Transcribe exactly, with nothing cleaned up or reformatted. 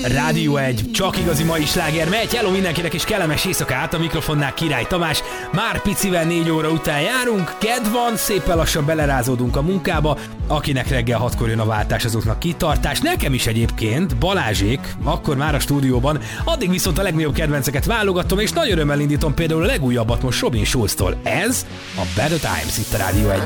Rádió egy, csak igazi mai sláger megy. Hello mindenkinek és kellemes éjszakát, a mikrofonnál Király Tamás. Már picivel négy óra után járunk, kedv van, szépen lassan belerázódunk a munkába. Akinek reggel hatkor jön a váltás, azoknak kitartás. Nekem is egyébként, Balázsék, akkor már a stúdióban. Addig viszont a legnagyobb kedvenceket válogatom, és nagy örömmel indítom például a legújabbat most Robin Schulztól. Ez a Better Times itt a Rádió egy.